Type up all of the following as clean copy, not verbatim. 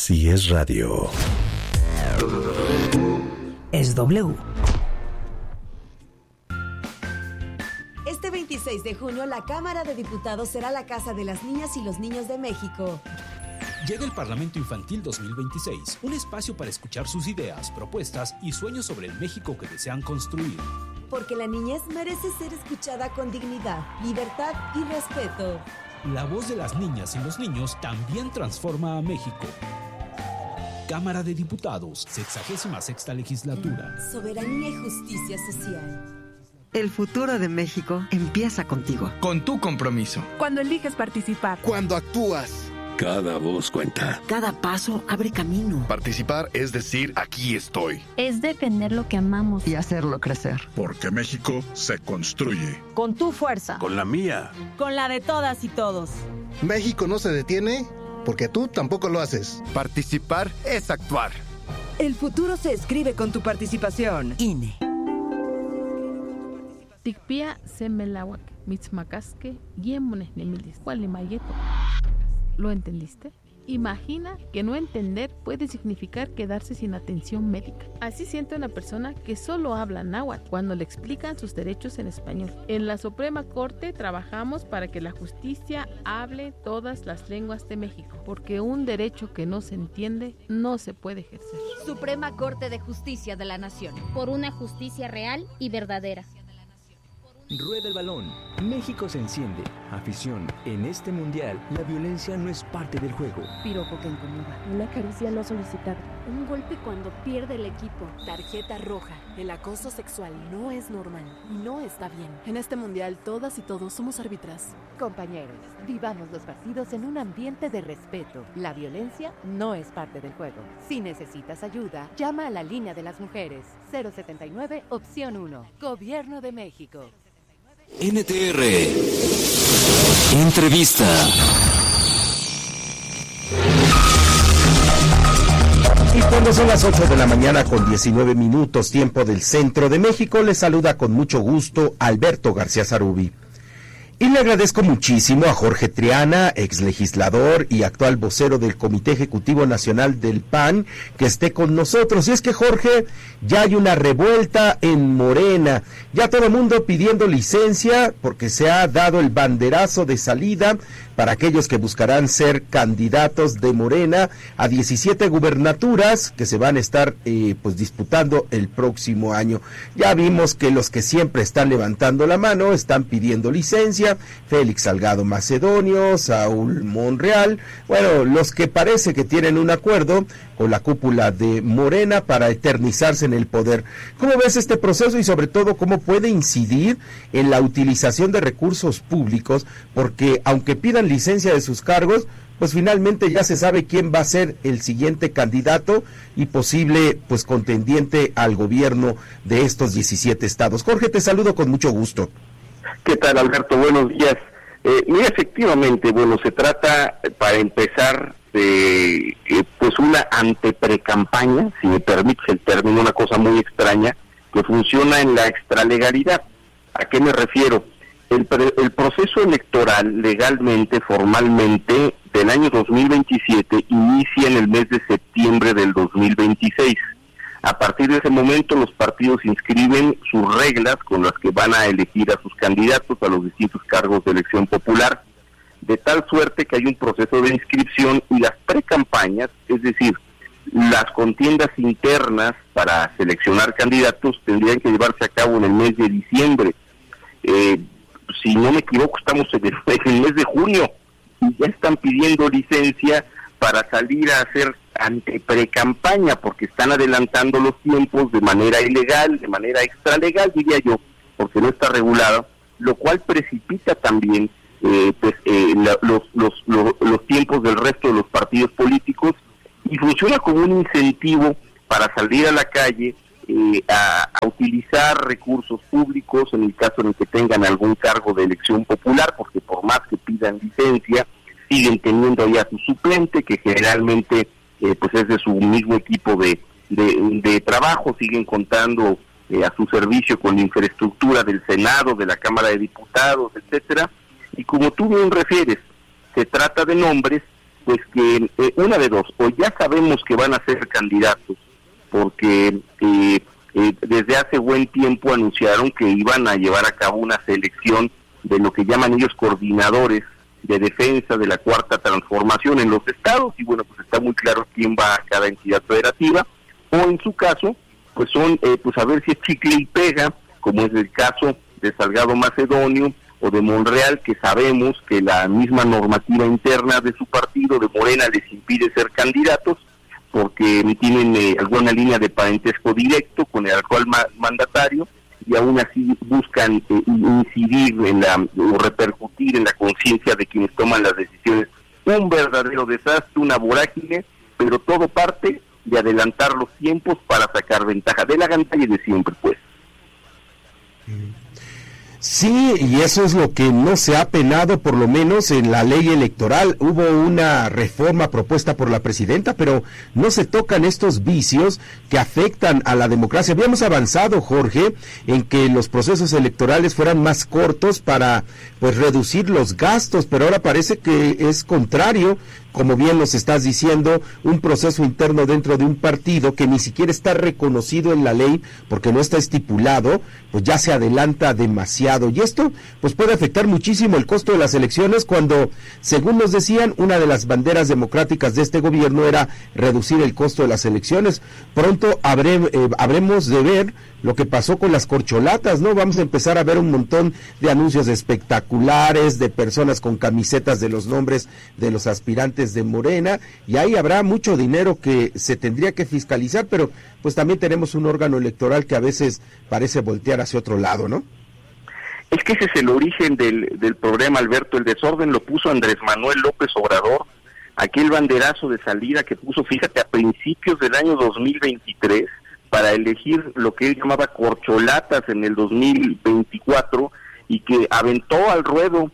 Si es radio, es W. Este 26 de junio, la Cámara de Diputados será la casa de las niñas y los niños de México. Llega el Parlamento Infantil 2026, un espacio para escuchar sus ideas, propuestas y sueños sobre el México que desean construir. Porque la niñez merece ser escuchada con dignidad, libertad y respeto. La voz de las niñas y los niños también transforma a México. Cámara de Diputados, 66ª Legislatura. Soberanía y justicia social. El futuro de México empieza contigo. Con tu compromiso. Cuando eliges participar. Cuando actúas. cada voz cuenta. Cada paso abre camino. Participar es decir, aquí estoy. Es defender lo que amamos. Y hacerlo crecer. Porque México se construye. Con tu fuerza. Con la mía. Con la de todas y todos. México no se detiene porque tú tampoco lo haces. Participar es actuar. El futuro se escribe con tu participación. INE. Tikpia semelawak, mitzmacasque, yemones nemilis, cualimayeto. ¿Lo entendiste? Imagina que no entender puede significar quedarse sin atención médica. Así siente una persona que solo habla náhuatl cuando le explican sus derechos en español. En la Suprema Corte trabajamos para que la justicia hable todas las lenguas de México, porque un derecho que no se entiende no se puede ejercer. Suprema Corte de Justicia de la Nación. Por una justicia real y verdadera. Rueda el balón. México se enciende. Afición. En este mundial, la violencia no es parte del juego. Piropo que incomoda. Una caricia no solicitada. Un golpe cuando pierde el equipo. Tarjeta roja. El acoso sexual no es normal y no está bien. En este mundial, todas y todos somos árbitras. Compañeros, vivamos los partidos en un ambiente de respeto. La violencia no es parte del juego. Si necesitas ayuda, llama a la línea de las mujeres. 079, opción 1. Gobierno de México. NTR Entrevista. Y cuando son las 8 de la mañana con 19 minutos, tiempo del centro de México, les saluda con mucho gusto Alberto García Zarubi. Y le agradezco muchísimo a Jorge Triana, ex legislador y actual vocero del Comité Ejecutivo Nacional del PAN, que esté con nosotros. Y es que, Jorge, ya hay una revuelta en Morena, ya todo el mundo pidiendo licencia porque se ha dado el banderazo de salida para aquellos que buscarán ser candidatos de Morena a 17 gubernaturas que se van a estar disputando el próximo año. Ya vimos que los que siempre están levantando la mano están pidiendo licencia: Félix Salgado Macedonio, Saúl Monreal, bueno, los que parece que tienen un acuerdo con la cúpula de Morena para eternizarse en el poder. ¿Cómo ves este proceso y sobre todo cómo puede incidir en la utilización de recursos públicos? Porque aunque pidan licencia de sus cargos, pues finalmente ya se sabe quién va a ser el siguiente candidato y posible contendiente al gobierno de estos 17 estados. Jorge, te saludo con mucho gusto. ¿Qué tal, Alberto? Buenos días. Mira, efectivamente, se trata, para empezar, de una anteprecampaña, si me permites el término, una cosa muy extraña, que funciona en la extralegalidad. ¿A qué me refiero? El proceso electoral, legalmente, formalmente, del año 2027, inicia en el mes de septiembre del 2026. A partir de ese momento, los partidos inscriben sus reglas con las que van a elegir a sus candidatos a los distintos cargos de elección popular, de tal suerte que hay un proceso de inscripción y las precampañas, es decir, las contiendas internas para seleccionar candidatos, tendrían que llevarse a cabo en el mes de diciembre. Si no me equivoco, estamos en el mes de junio y ya están pidiendo licencia para salir a hacer anteprecampaña, porque están adelantando los tiempos de manera ilegal, de manera extralegal, diría yo, porque no está regulado, lo cual precipita también los tiempos del resto de los partidos políticos y funciona como un incentivo para salir a la calle a utilizar recursos públicos en el caso en el que tengan algún cargo de elección popular, porque por más que pidan licencia, siguen teniendo ya su suplente, que generalmente es de su mismo equipo de trabajo, siguen contando a su servicio con la infraestructura del Senado, de la Cámara de Diputados, etcétera. Y como tú bien refieres, se trata de nombres pues que una de dos, o ya sabemos que van a ser candidatos, porque desde hace buen tiempo anunciaron que iban a llevar a cabo una selección de lo que llaman ellos coordinadores de defensa de la Cuarta Transformación en los estados, y bueno, pues está muy claro quién va a cada entidad federativa, o en su caso, pues son, pues a ver si es chicle y pega, como es el caso de Salgado Macedonio o de Monreal, que sabemos que la misma normativa interna de su partido, de Morena, les impide ser candidatos, porque tienen alguna línea de parentesco directo con el actual mandatario, y aún así buscan incidir o repercutir en la conciencia de quienes toman las decisiones. Un verdadero desastre, una vorágine, pero todo parte de adelantar los tiempos para sacar ventaja de la gantalla de siempre, pues. Sí, y eso es lo que no se ha penado, por lo menos en la ley electoral. Hubo una reforma propuesta por la presidenta, pero no se tocan estos vicios que afectan a la democracia. Habíamos avanzado, Jorge, en que los procesos electorales fueran más cortos para, pues, reducir los gastos, pero ahora parece que es contrario. Como bien nos estás diciendo, un proceso interno dentro de un partido que ni siquiera está reconocido en la ley porque no está estipulado, pues ya se adelanta demasiado. Y esto pues puede afectar muchísimo el costo de las elecciones cuando, según nos decían, una de las banderas democráticas de este gobierno era reducir el costo de las elecciones. Pronto habremos de ver lo que pasó con las corcholatas, ¿no? Vamos a empezar a ver un montón de anuncios espectaculares, de personas con camisetas de los nombres de los aspirantes de Morena, y ahí habrá mucho dinero que se tendría que fiscalizar, pero pues también tenemos un órgano electoral que a veces parece voltear hacia otro lado, ¿no? Es que ese es el origen del problema, Alberto. El desorden lo puso Andrés Manuel López Obrador, aquel banderazo de salida que puso, fíjate, a principios del año 2023, para elegir lo que él llamaba corcholatas en el 2024, y que aventó al ruedo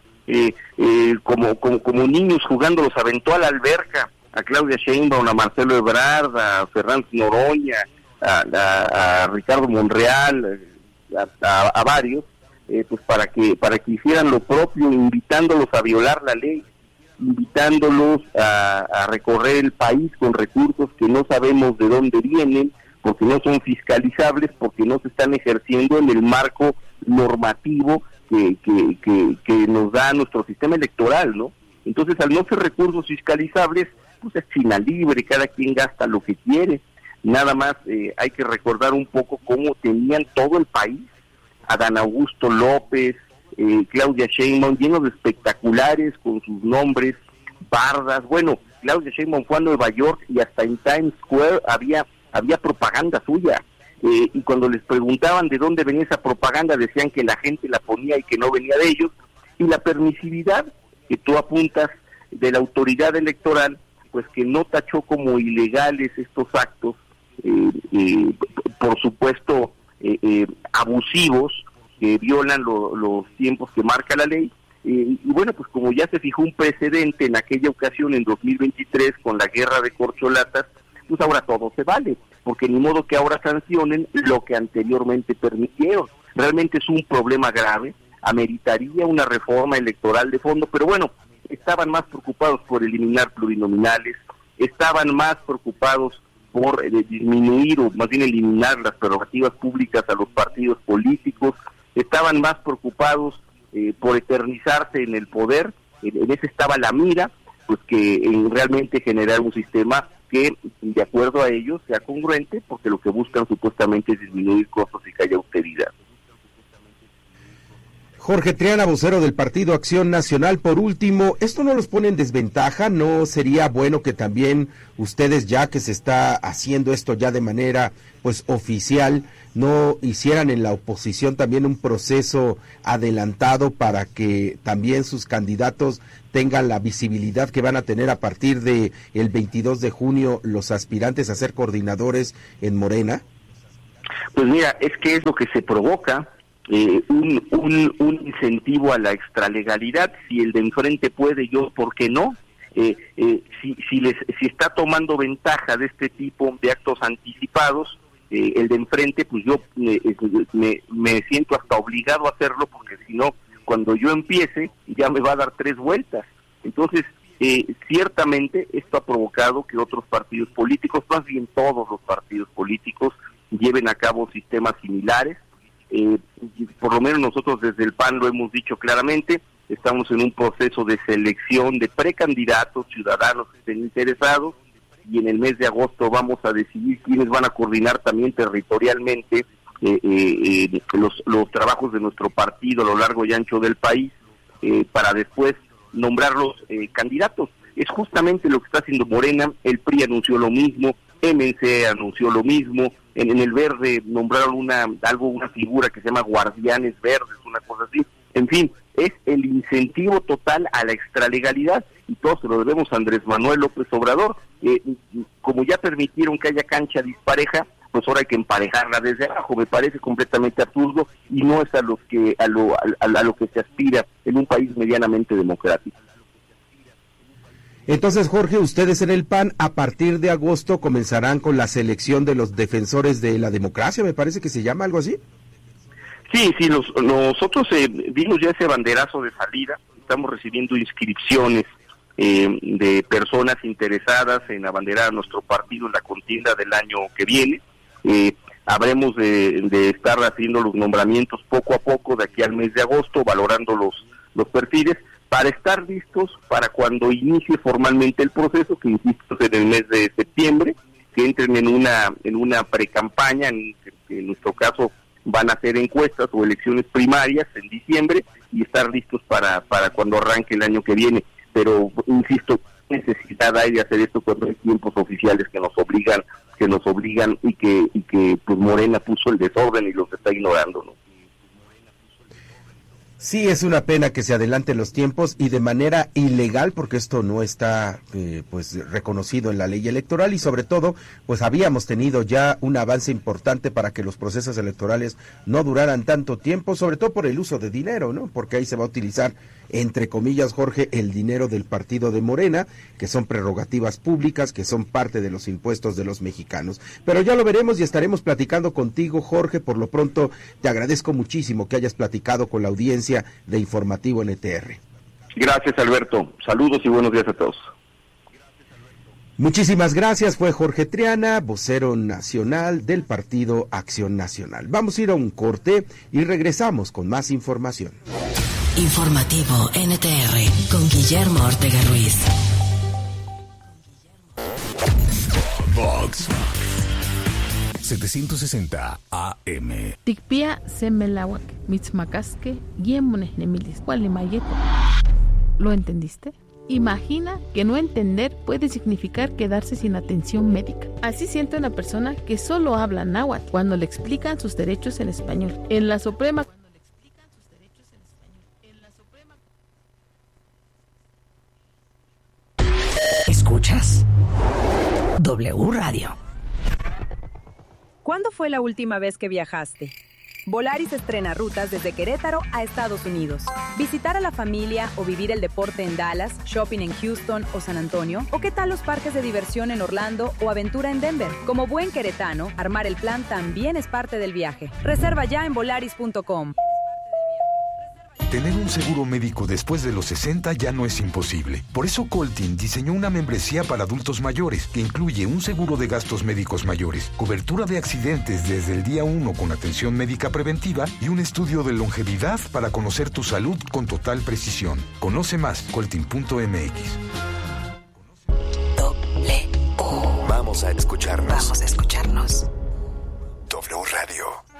como niños jugando, los aventó a la alberca, a Claudia Sheinbaum, a Marcelo Ebrard, a Fernández Noroña, a Ricardo Monreal, a varios, pues para que hicieran lo propio, invitándolos a violar la ley, invitándolos a recorrer el país con recursos que no sabemos de dónde vienen, porque no son fiscalizables, porque no se están ejerciendo en el marco normativo que nos da nuestro sistema electoral, ¿no? Entonces, al no ser recursos fiscalizables, pues es China libre, cada quien gasta lo que quiere. Nada más hay que recordar un poco cómo tenían todo el país, Adán Augusto López, Claudia Sheinbaum, llenos de espectaculares con sus nombres, bardas. Bueno, Claudia Sheinbaum fue a Nueva York y hasta en Times Square había propaganda suya, y cuando les preguntaban de dónde venía esa propaganda, decían que la gente la ponía y que no venía de ellos. Y la permisividad que tú apuntas de la autoridad electoral, pues que no tachó como ilegales estos actos, por supuesto abusivos, que violan los tiempos que marca la ley. Y bueno, pues como ya se fijó un precedente en aquella ocasión, en 2023, con la guerra de corcholatas, pues ahora todo se vale, porque ni modo que ahora sancionen lo que anteriormente permitieron. Realmente es un problema grave, ameritaría una reforma electoral de fondo, pero bueno, estaban más preocupados por eliminar plurinominales, estaban más preocupados por disminuir o más bien eliminar las prerrogativas públicas a los partidos políticos, estaban más preocupados por eternizarse en el poder. En ese estaba la mira, pues que en realmente generar un sistema que, de acuerdo a ellos, sea congruente, porque lo que buscan supuestamente es disminuir costos y que haya austeridad. Jorge Triana, vocero del Partido Acción Nacional, por último, ¿esto no los pone en desventaja? ¿No sería bueno que también ustedes, ya que se está haciendo esto ya de manera pues oficial, no hicieran en la oposición también un proceso adelantado para que también sus candidatos tengan la visibilidad que van a tener a partir de el 22 de junio los aspirantes a ser coordinadores en Morena? Pues mira, es que es lo que se provoca. Un incentivo a la extralegalidad. Si el de enfrente puede, yo, ¿por qué no? Si está tomando ventaja de este tipo de actos anticipados, el de enfrente, pues yo me siento hasta obligado a hacerlo, porque si no, cuando yo empiece, ya me va a dar 3 vueltas. Entonces, ciertamente esto ha provocado que otros partidos políticos, más bien todos los partidos políticos, lleven a cabo sistemas similares. Por lo menos nosotros desde el PAN lo hemos dicho claramente, estamos en un proceso de selección de precandidatos ciudadanos que estén interesados, y en el mes de agosto vamos a decidir quiénes van a coordinar también territorialmente los trabajos de nuestro partido a lo largo y ancho del país, para después nombrar los candidatos. Es justamente lo que está haciendo Morena. El PRI anunció lo mismo, MNC anunció lo mismo, en el Verde nombraron una figura que se llama Guardianes Verdes, una cosa así. En fin, es el incentivo total a la extralegalidad, y todo se lo debemos a Andrés Manuel López Obrador. Como ya permitieron que haya cancha dispareja, pues ahora hay que emparejarla desde abajo. Me parece completamente absurdo y no es a lo que se aspira en un país medianamente democrático. Entonces, Jorge, ustedes en el PAN a partir de agosto comenzarán con la selección de los defensores de la democracia, me parece que se llama algo así. Sí, nosotros dimos ya ese banderazo de salida. Estamos recibiendo inscripciones de personas interesadas en abanderar a nuestro partido en la contienda del año que viene. Habremos de estar haciendo los nombramientos poco a poco de aquí al mes de agosto, valorando los perfiles, para estar listos para cuando inicie formalmente el proceso, que insisto en el mes de septiembre, que entren en una precampaña, en nuestro caso van a hacer encuestas o elecciones primarias en diciembre, y estar listos para cuando arranque el año que viene. Pero insisto, necesidad hay de hacer esto cuando hay tiempos oficiales que nos obligan y que pues Morena puso el desorden y los está ignorando, ¿no? Sí, es una pena que se adelanten los tiempos y de manera ilegal, porque esto no está pues reconocido en la ley electoral, y sobre todo pues habíamos tenido ya un avance importante para que los procesos electorales no duraran tanto tiempo, sobre todo por el uso de dinero, ¿no? Porque ahí se va a utilizar, entre comillas, Jorge, el dinero del partido de Morena, que son prerrogativas públicas, que son parte de los impuestos de los mexicanos. Pero ya lo veremos y estaremos platicando contigo, Jorge. Por lo pronto te agradezco muchísimo que hayas platicado con la audiencia de Informativo NTR. Gracias, Alberto. Saludos y buenos días a todos. Muchísimas gracias. Fue Jorge Triana, vocero nacional del Partido Acción Nacional. Vamos a ir a un corte y regresamos con más información. Informativo NTR con Guillermo Ortega Ruiz. Vox 760 AM. Tikpia semelawak, mitzmacasque, yemones nemilis, mayeto. ¿Lo entendiste? Imagina que no entender puede significar quedarse sin atención médica. Así siente una persona que solo habla náhuatl cuando le explican sus derechos en español. En la Suprema ¿Escuchas? W Radio. ¿Cuándo fue la última vez que viajaste? Volaris estrena rutas desde Querétaro a Estados Unidos. ¿Visitar a la familia o vivir el deporte en Dallas, shopping en Houston o San Antonio? ¿O qué tal los parques de diversión en Orlando o aventura en Denver? Como buen queretano, armar el plan también es parte del viaje. Reserva ya en volaris.com. Tener un seguro médico después de los 60 ya no es imposible. Por eso Coltin diseñó una membresía para adultos mayores que incluye un seguro de gastos médicos mayores, cobertura de accidentes desde el día 1 con atención médica preventiva y un estudio de longevidad para conocer tu salud con total precisión. Conoce más, coltin.mx. Vamos a escucharnos. Vamos a escucharnos. W Radio.